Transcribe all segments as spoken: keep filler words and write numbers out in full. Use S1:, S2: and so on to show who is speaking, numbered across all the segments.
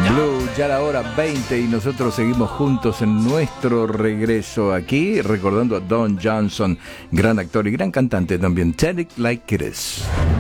S1: Blue, ya la hora veinte y nosotros seguimos juntos en nuestro regreso aquí, recordando a Don Johnson, gran actor y gran cantante también. Tell It Like It Is.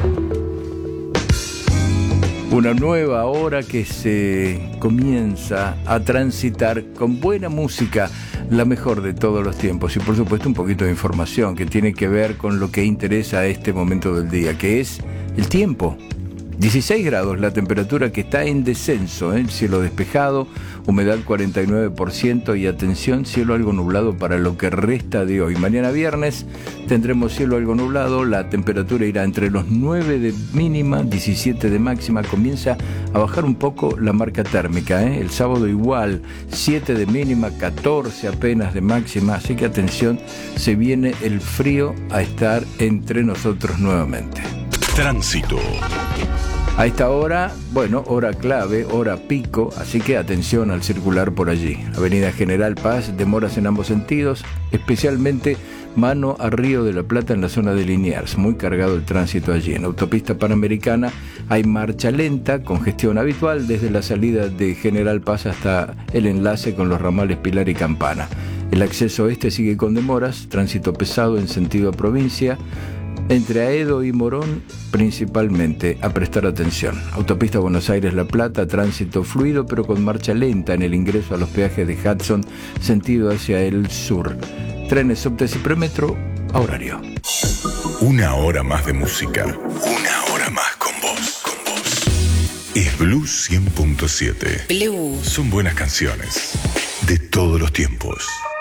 S1: Una nueva hora que se comienza a transitar con buena música, la mejor de todos los tiempos, y por supuesto un poquito de información que tiene que ver con lo que interesa a este momento del día, que es el tiempo. dieciséis grados la temperatura, que está en descenso, ¿eh? Cielo despejado, humedad cuarenta y nueve por ciento y atención, cielo algo nublado para lo que resta de hoy. Mañana viernes tendremos cielo algo nublado, la temperatura irá entre los nueve de mínima, diecisiete de máxima, comienza a bajar un poco la marca térmica, ¿eh? El sábado igual, siete de mínima, catorce apenas de máxima, así que atención, se viene el frío a estar entre nosotros nuevamente.
S2: Tránsito.
S1: A esta hora, bueno, hora clave, hora pico, así que atención al circular por allí. Avenida General Paz, demoras en ambos sentidos, especialmente mano a Río de la Plata en la zona de Liniers, muy cargado el tránsito allí. En Autopista Panamericana hay marcha lenta, congestión habitual desde la salida de General Paz hasta el enlace con los ramales Pilar y Campana. El acceso este sigue con demoras, tránsito pesado en sentido a provincia, entre Aedo y Morón principalmente, a prestar atención. Autopista Buenos Aires-La Plata, tránsito fluido pero con marcha lenta en el ingreso a los peajes de Hudson, sentido hacia el sur. Trenes, subtes y premetro a horario.
S2: Una hora más de música. Una hora más con vos. Con vos. Es Blue cien punto siete.
S3: Blue.
S2: Son buenas canciones de todos los tiempos.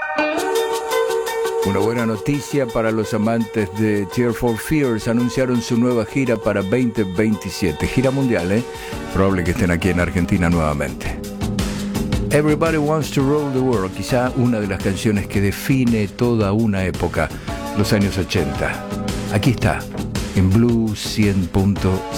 S1: Una buena noticia para los amantes de Tears for Fears. Anunciaron su nueva gira para veinte veintisiete. Gira mundial, ¿eh? Probable que estén aquí en Argentina nuevamente. Everybody Wants to Rule the World. Quizá una de las canciones que define toda una época, los años ochenta. Aquí está, en Blue cien punto siete.